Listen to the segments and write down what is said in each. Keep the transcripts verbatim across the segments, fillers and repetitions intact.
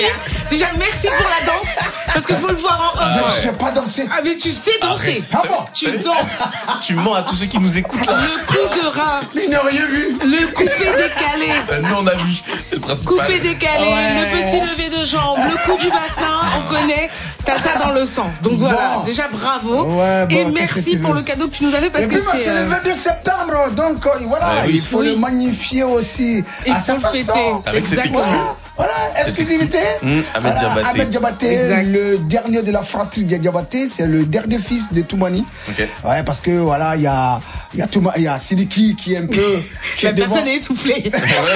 Déjà, merci pour la danse, parce qu'il faut le voir en off. Je sais pas danser. Ah, mais tu sais danser. Ah bon? Tu danses. Tu mens à tous ceux qui nous écoutent là. Le coup de rein. Mais ils n'ont rien vu. Le coupé décalé. Euh, nous on a vu, c'est le principal. Coupé décalé, Ouais. le petit lever de jambe, le coup du bassin, on connaît. T'as ça dans le sang. Donc voilà, Bon. déjà bravo. Ouais, bon, et qu'est-ce merci que tu pour veux? le cadeau que tu nous avais parce Et que puis, moi, c'est. c'est le euh, vingt-deux septembre, donc euh, voilà, Ouais, oui. il faut Oui. le magnifier aussi Il à faut sa le fêter. façon. Avec cette Exactement. exclu. Voilà, exclusivité. Mmh, Ahmed Voilà, Diabaté. Ahmed Diabaté, Exact. le dernier de la fratrie de Diabaté, c'est le dernier fils de Toumani. Ok. Ouais, parce que voilà, il y a, il y a Touma, il y a Sidiki qui est un peu, qui La est devant. personne est essoufflée.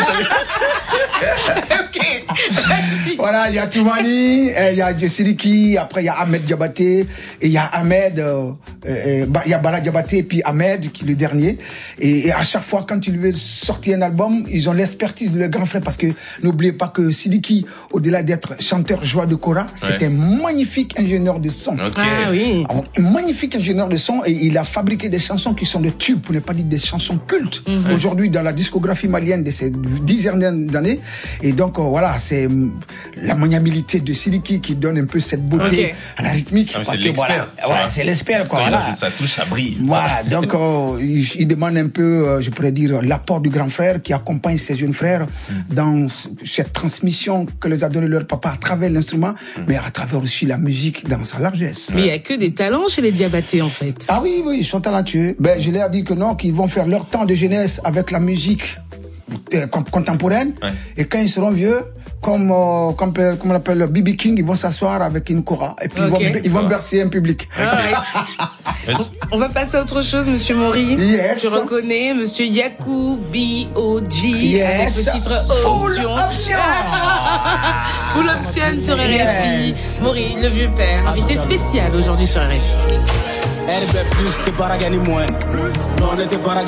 Ok. Vas-y. Voilà, il y a Toumani, et il y a Sidiki, après il y a Ahmed Diabaté, et il y a Ahmed, euh, euh, bah, il y a Bala Diabaté, et puis Ahmed, qui est le dernier. Et, et à chaque fois, quand ils veulent sortir un album, ils ont l'expertise de leur grand frère, parce que n'oubliez pas que Sidiki, au-delà d'être chanteur joie de Kora, c'est Ouais. un magnifique ingénieur de son. Ok. Ah oui. Alors, un magnifique ingénieur de son, et il a fabriqué des chansons qui sont des tubes, pour ne pas dire des chansons cultes, aujourd'hui dans la discographie malienne de ces dix dernières années. Et donc, euh, voilà, c'est hum, la maniabilité de Sidiki qui donne un peu cette beauté Ok. à la rythmique. Ah, mais parce c'est que l'expert. voilà, ouais, c'est l'expert, quoi. Quand il Voilà. ajoute sa touche, ça brille. Voilà, donc euh, il, il demande un peu, euh, je pourrais dire, l'apport du grand frère qui accompagne ses jeunes frères dans cette transmission que les a donné leur papa à travers l'instrument, mais à travers aussi la musique dans sa largesse. Mais il n'y a que des talents chez les Diabaté en fait. Ah oui, oui, ils sont talentueux. Ben, je leur dis que non, qu'ils vont faire leur temps de jeunesse avec la musique euh, com- contemporaine. Ouais. Et quand ils seront vieux, comme, euh, comme, euh, comme on appelle B B King, ils vont s'asseoir avec une kora. Et puis Ok. ils vont, ils vont bercer un public. Alright. On va passer à autre chose, Monsieur Maury. Yes. Tu reconnais Monsieur Yakou B O G Yes. avec le titre Full Option. option. Full Option sur R F I. Yes. Maury, le vieux père, invité spécial aujourd'hui sur R F I. R B plus, t'es baragani moins. Non, on était baragani.